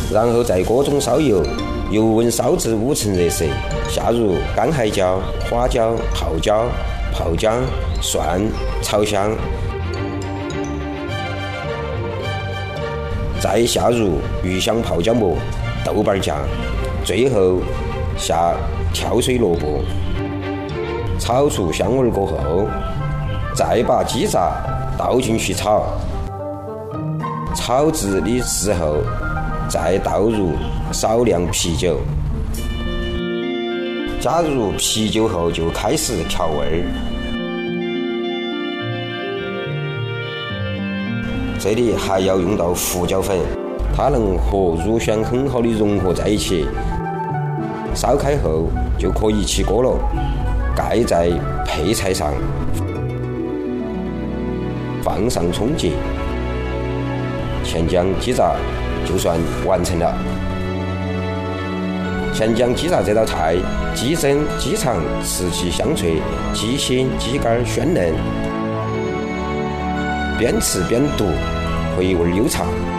然后在锅中烧油，油温烧至5成热色，下入干海椒、花椒、泡椒、泡姜、蒜，炒香。再下入鱼香泡椒末、豆瓣酱，最后下跳水萝卜。炒出香味过后，再把鸡杂倒进去炒，炒至的时候再倒入少量啤酒，加入啤酒后就开始调味儿。这里还要用到胡椒粉，它能和乳香很好的融合在一起。烧开后就可以起锅了，盖在配菜上，放上葱节，钱江鸡杂就算完成了。钱江鸡杂这道菜，鸡胗、鸡肠刺激香脆，鸡心、鸡肝鲜嫩，边吃边读，回味悠长。